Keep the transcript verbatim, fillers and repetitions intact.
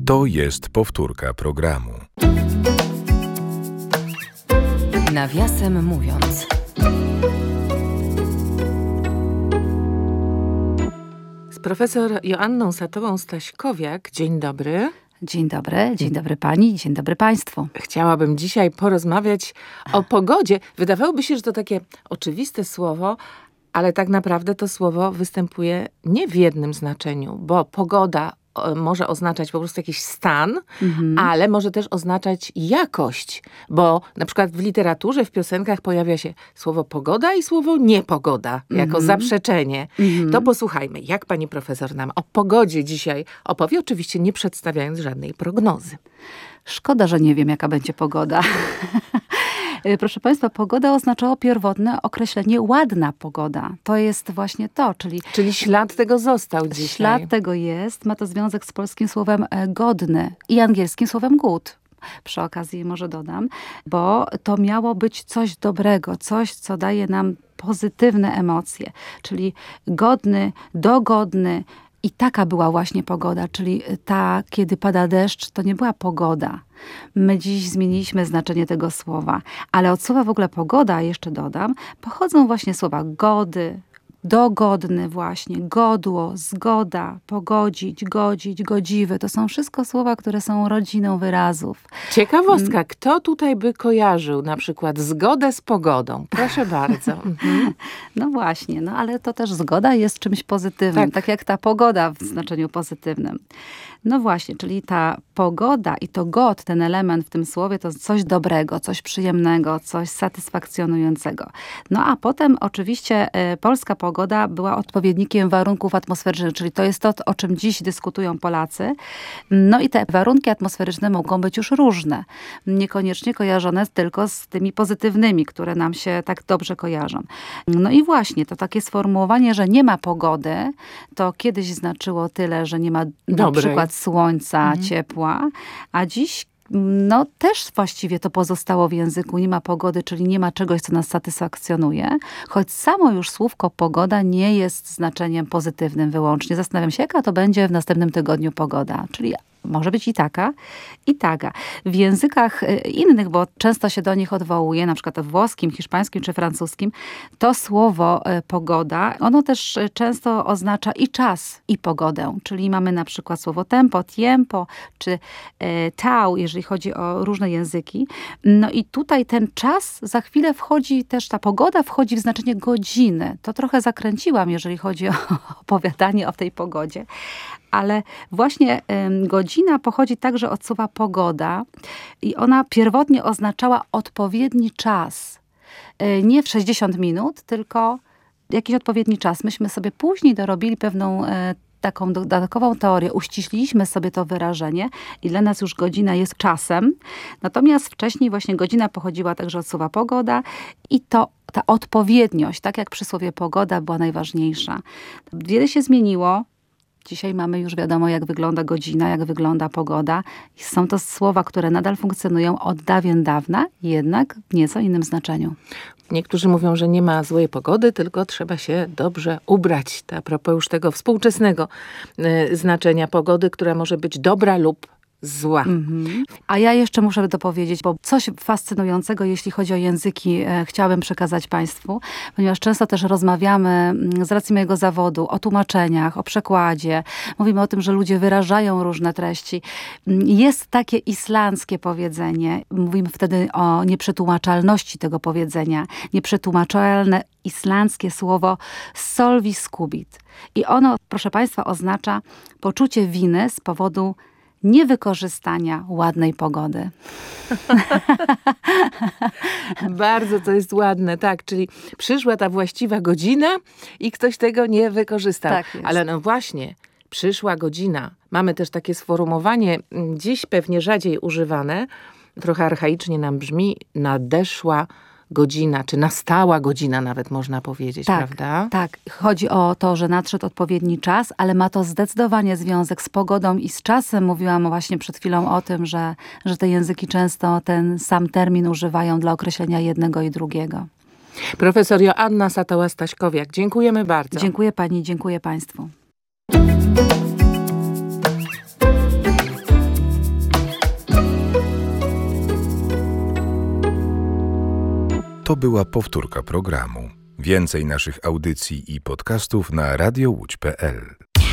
To jest powtórka programu. Nawiasem mówiąc. Z profesor Joanną Satową-Staśkowiak. Dzień dobry. Dzień dobry, dzień dobry pani, dzień dobry państwu. Chciałabym dzisiaj porozmawiać o pogodzie. Wydawałoby się, że to takie oczywiste słowo, ale tak naprawdę to słowo występuje nie w jednym znaczeniu, bo pogoda może oznaczać po prostu jakiś stan, mhm. ale może też oznaczać jakość, bo na przykład w literaturze, w piosenkach pojawia się słowo pogoda i słowo niepogoda jako mhm. zaprzeczenie. Mhm. To posłuchajmy, jak pani profesor nam o pogodzie dzisiaj opowie, oczywiście nie przedstawiając żadnej prognozy. Szkoda, że nie wiem, jaka będzie pogoda. Proszę państwa, pogoda oznaczało pierwotne określenie ładna pogoda. To jest właśnie to, czyli... Czyli ślad tego został dzisiaj. Ślad tego jest. Ma to związek z polskim słowem godny i angielskim słowem good. Przy okazji może dodam, bo to miało być coś dobrego, coś, co daje nam pozytywne emocje. Czyli godny, dogodny. I taka była właśnie pogoda, czyli ta, kiedy pada deszcz, to nie była pogoda. My dziś zmieniliśmy znaczenie tego słowa, ale od słowa w ogóle pogoda, jeszcze dodam, pochodzą właśnie słowa gody, dogodny właśnie, godło, zgoda, pogodzić, godzić, godziwy. To są wszystko słowa, które są rodziną wyrazów. Ciekawostka, kto tutaj by kojarzył na przykład zgodę z pogodą? Proszę bardzo. Mhm. No właśnie, no ale to też zgoda jest czymś pozytywnym, tak. tak jak ta pogoda w znaczeniu pozytywnym. No właśnie, czyli ta pogoda i to god, ten element w tym słowie, to coś dobrego, coś przyjemnego, coś satysfakcjonującego. No a potem oczywiście y, polska pogoda była odpowiednikiem warunków atmosferycznych, czyli to jest to, o czym dziś dyskutują Polacy. No i te warunki atmosferyczne mogą być już różne. Niekoniecznie kojarzone tylko z tymi pozytywnymi, które nam się tak dobrze kojarzą. No i właśnie, to takie sformułowanie, że nie ma pogody, to kiedyś znaczyło tyle, że nie ma na Dobrej. przykład słońca, mhm. ciepła, a dziś no też właściwie to pozostało w języku. Nie ma pogody, czyli nie ma czegoś, co nas satysfakcjonuje. Choć samo już słówko pogoda nie jest znaczeniem pozytywnym wyłącznie. Zastanawiam się, jaka to będzie w następnym tygodniu pogoda. Czyli może być i taka, i taka. W językach innych, bo często się do nich odwołuje, na przykład w włoskim, hiszpańskim czy francuskim, to słowo pogoda, ono też często oznacza i czas, i pogodę. Czyli mamy na przykład słowo tempo, tiempo, czy e, tau, jeżeli chodzi o różne języki. No i tutaj ten czas za chwilę wchodzi, też ta pogoda wchodzi w znaczenie godziny. To trochę zakręciłam, jeżeli chodzi o opowiadanie o tej pogodzie. Ale właśnie y, godzina pochodzi także od słowa pogoda i ona pierwotnie oznaczała odpowiedni czas. Y, nie w sześćdziesiąt minut, tylko jakiś odpowiedni czas. Myśmy sobie później dorobili pewną y, taką dodatkową teorię. Uściśliliśmy sobie to wyrażenie i dla nas już godzina jest czasem. Natomiast wcześniej właśnie godzina pochodziła także od słowa pogoda i to ta odpowiedniość, tak jak przysłowie pogoda była najważniejsza. Wiele się zmieniło. Dzisiaj mamy już wiadomo, jak wygląda godzina, jak wygląda pogoda. I są to słowa, które nadal funkcjonują od dawien dawna, jednak w nieco innym znaczeniu. Niektórzy mówią, że nie ma złej pogody, tylko trzeba się dobrze ubrać. To a propos już tego współczesnego y, znaczenia pogody, która może być dobra lub zła. Mm-hmm. A ja jeszcze muszę dopowiedzieć, bo coś fascynującego, jeśli chodzi o języki, e, chciałabym przekazać państwu, ponieważ często też rozmawiamy z racji mojego zawodu o tłumaczeniach, o przekładzie. Mówimy o tym, że ludzie wyrażają różne treści. Jest takie islandzkie powiedzenie. Mówimy wtedy o nieprzetłumaczalności tego powiedzenia. Nieprzetłumaczalne islandzkie słowo solviskubit. I ono, proszę państwa, oznacza poczucie winy z powodu niewykorzystania ładnej pogody. Bardzo to jest ładne, tak. Czyli przyszła ta właściwa godzina i ktoś tego nie wykorzystał. Tak jest. Ale no właśnie, przyszła godzina. Mamy też takie sformułowanie, dziś pewnie rzadziej używane, trochę archaicznie nam brzmi, nadeszła godzina, czy nastała godzina nawet można powiedzieć, tak, prawda? Tak, chodzi o to, że nadszedł odpowiedni czas, ale ma to zdecydowanie związek z pogodą i z czasem. Mówiłam właśnie przed chwilą o tym, że, że te języki często ten sam termin używają dla określenia jednego i drugiego. Profesor Joanna Satała-Staśkowiak, dziękujemy bardzo. Dziękuję pani, dziękuję państwu. To była powtórka programu. Więcej naszych audycji i podcastów na radiowódź kropka pe el.